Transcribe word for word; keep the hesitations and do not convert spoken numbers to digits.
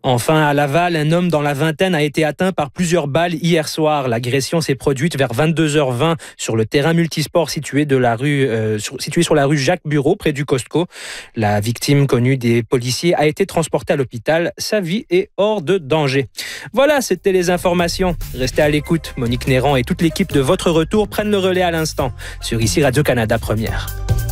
Enfin, à Laval, un homme dans la vingtaine a été atteint par plusieurs balles hier soir. L'agression s'est produite vers vingt-deux heures vingt sur le terrain multisport situé, de la rue, euh, sur, situé sur la rue Jacques Bureau, près du Costco. La victime, connue des policiers, a été transportée à l'hôpital. Sa vie est hors de danger. Voilà, c'était les informations. Restez à l'écoute. Monique Néran et toute l'équipe de Votre Retour prennent le relais à l'instant sur ici Radio-Canada Première.